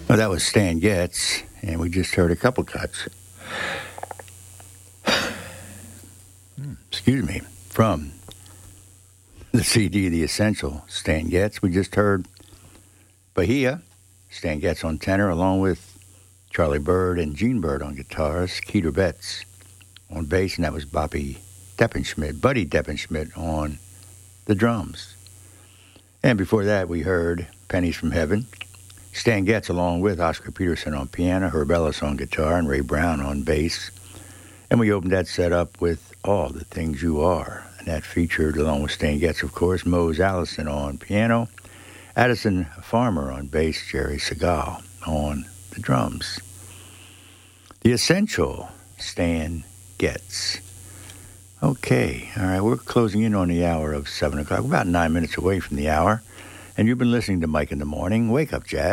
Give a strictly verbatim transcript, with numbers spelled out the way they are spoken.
Well, that was Stan Getz, and we just heard a couple cuts. Excuse me. From the C D, The Essential, Stan Getz. We just heard Bahia, Stan Getz on tenor, along with Charlie Bird and Gene Bird on guitars, Keter Betts on bass, and that was Bobby Deppenschmidt, Buddy Deppenschmidt on the drums. And before that, we heard Pennies from Heaven, Stan Getz along with Oscar Peterson on piano, Herb Ellis on guitar, and Ray Brown on bass. And we opened that set up with All the Things You Are, and that featured, along with Stan Getz, of course, Mose Allison on piano, Addison Farmer on bass, Jerry Segal on the drums. The Essential, Stan Getz. Okay, all right, we're closing in on the hour of seven o'clock. We're about nine minutes away from the hour, and you've been listening to Mike in the Morning. Wake Up Jazz.